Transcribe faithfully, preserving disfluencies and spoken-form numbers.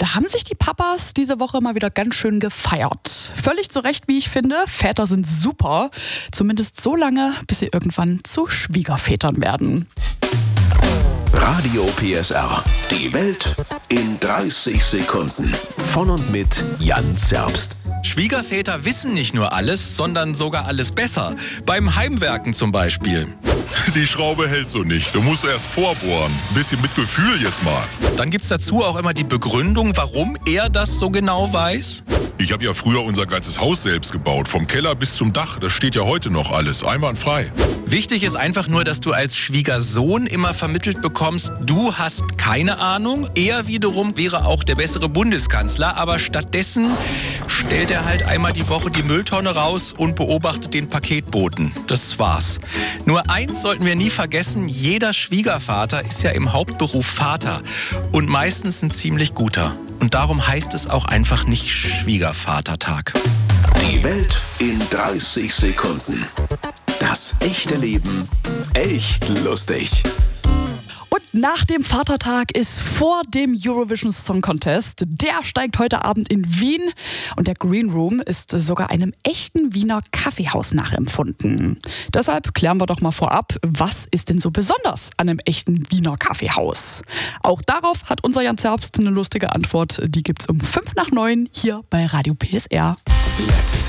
da haben sich die Papas diese Woche mal wieder ganz schön gefeiert. Völlig zu Recht, wie ich finde. Väter sind super. Zumindest so lange, bis sie irgendwann zu Schwiegervätern werden. Radio P S R. Die Welt in dreißig Sekunden. Von und mit Jan Zerbst. Schwiegerväter wissen nicht nur alles, sondern sogar alles besser. Beim Heimwerken zum Beispiel. Die Schraube hält so nicht. Du musst erst vorbohren. Ein bisschen mit Gefühl jetzt mal. Dann gibt's dazu auch immer die Begründung, warum er das so genau weiß. Ich habe ja früher unser ganzes Haus selbst gebaut. Vom Keller bis zum Dach. Das steht ja heute noch alles. Einwandfrei. Wichtig ist einfach nur, dass du als Schwiegersohn immer vermittelt bekommst, du hast keine Ahnung. Er wiederum wäre auch der bessere Bundeskanzler. Aber stattdessen stellt er halt einmal die Woche die Mülltonne raus und beobachtet den Paketboten. Das war's. Nur eins sollten wir nie vergessen, jeder Schwiegervater ist ja im Hauptberuf Vater. Und meistens ein ziemlich guter. Und darum heißt es auch einfach nicht Schwiegervatertag. Die Welt in dreißig Sekunden. Das echte Leben echt lustig. Und nach dem Vatertag ist vor dem Eurovision Song Contest. Der steigt heute Abend in Wien und der Green Room ist sogar einem echten Wiener Kaffeehaus nachempfunden. Deshalb klären wir doch mal vorab, was ist denn so besonders an einem echten Wiener Kaffeehaus? Auch darauf hat unser Jan Zerbst eine lustige Antwort. Die gibt's um fünf nach neun hier bei Radio P S R. Let's